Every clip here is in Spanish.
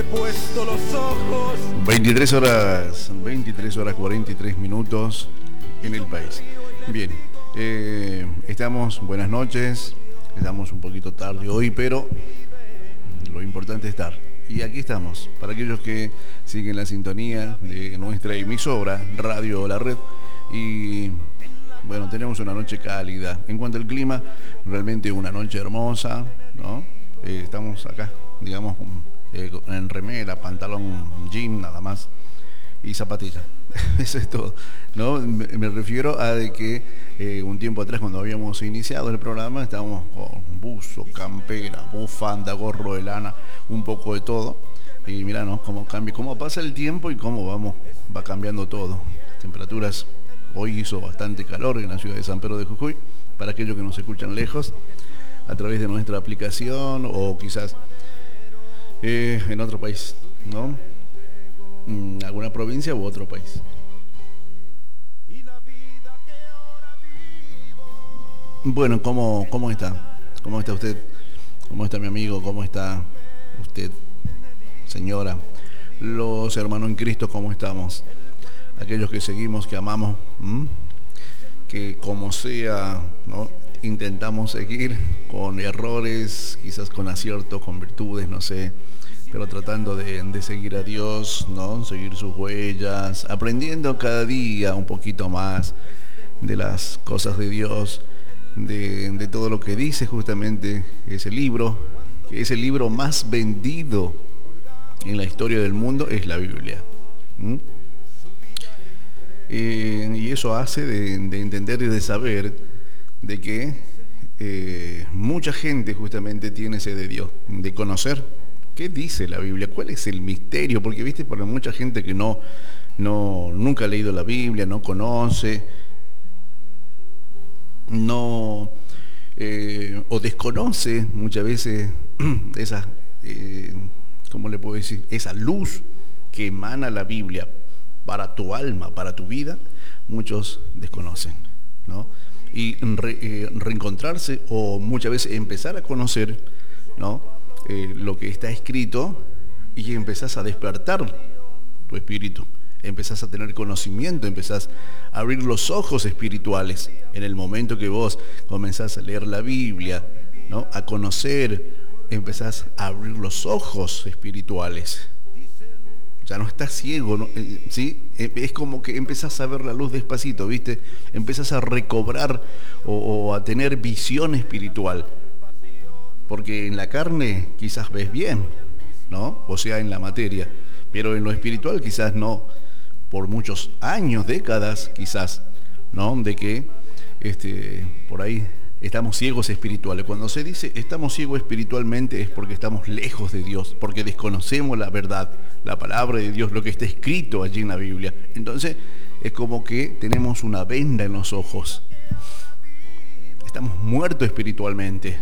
Puesto los ojos. 23 horas 43 minutos en el país. Bien, estamos, buenas noches, estamos un poquito tarde hoy, pero lo importante es estar. Y aquí estamos, para aquellos que siguen la sintonía de nuestra emisora, Radio La Red. Y bueno, tenemos una noche cálida. En cuanto al clima, realmente una noche hermosa, ¿no? Estamos acá, digamos, en remera, pantalón, jean nada más y zapatilla. Eso es todo, ¿no? Me refiero a de que un tiempo atrás, cuando habíamos iniciado el programa, estábamos con buzo, campera, bufanda, gorro de lana, un poco de todo. Y mira, ¿no? Cómo cambia, cómo pasa el tiempo y cómo va cambiando todo. Las temperaturas, hoy hizo bastante calor en la ciudad de San Pedro de Jujuy, para aquellos que nos escuchan lejos, a través de nuestra aplicación o quizás en otro país, ¿no? Alguna provincia u otro país. Bueno, ¿cómo está? ¿Cómo está usted? ¿Cómo está mi amigo? ¿Cómo está usted, señora? Los hermanos en Cristo, ¿cómo estamos? Aquellos que seguimos, que amamos, que como sea, ¿no? Intentamos seguir con errores, quizás con aciertos, con virtudes, no sé, pero tratando de seguir a Dios, ¿no? Seguir sus huellas, aprendiendo cada día un poquito más de las cosas de Dios, de todo lo que dice justamente ese libro, que es el libro más vendido en la historia del mundo, es la Biblia. Y eso hace de entender y de saber de que mucha gente justamente tiene sed de Dios, de conocer qué dice la Biblia, cuál es el misterio, porque viste, para mucha gente que nunca ha leído la Biblia, no conoce, o desconoce muchas veces esa, ¿cómo le puedo decir? Esa luz que emana la Biblia para tu alma, para tu vida, muchos desconocen, ¿no? Y reencontrarse o muchas veces empezar a conocer, ¿no? Lo que está escrito, y empezás a despertar tu espíritu, empezás a tener conocimiento, empezás a abrir los ojos espirituales en el momento que vos comenzás a leer la Biblia, ¿no? A conocer, empezás a abrir los ojos espirituales. Ya no estás ciego, ¿no? ¿Sí? Es como que empezás a ver la luz despacito, ¿viste? Empezás a recobrar o a tener visión espiritual. Porque en la carne quizás ves bien, ¿no? O sea, en la materia. Pero en lo espiritual quizás no. Por muchos años, décadas quizás, ¿no? De que por ahí estamos ciegos espirituales. Cuando se dice estamos ciegos espiritualmente es porque estamos lejos de Dios, porque desconocemos la verdad, la palabra de Dios, lo que está escrito allí en la Biblia. Entonces es como que tenemos una venda en los ojos. Estamos muertos espiritualmente.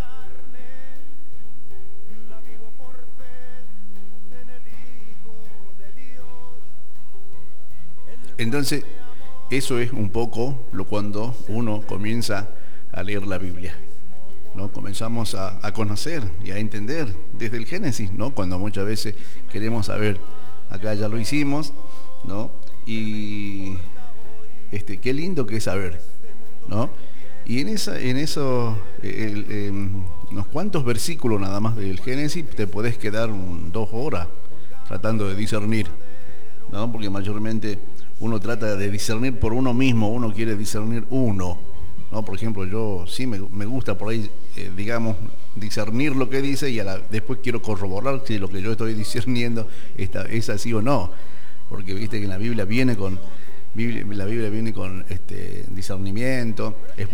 Entonces eso es un poco cuando uno comienza a leer la Biblia, ¿no? Comenzamos a conocer y a entender desde el Génesis, ¿no? Cuando muchas veces queremos saber, acá ya lo hicimos, ¿no? Y qué lindo que es saber, ¿no? Y en unos cuantos versículos nada más del Génesis te podés quedar 2 horas tratando de discernir, ¿no? Porque mayormente uno trata de discernir por uno mismo, uno quiere discernir uno, ¿no? Por ejemplo, yo sí me gusta por ahí, digamos, discernir lo que dice y después quiero corroborar si lo que yo estoy discerniendo es así o no. Porque viste que la Biblia viene con discernimiento,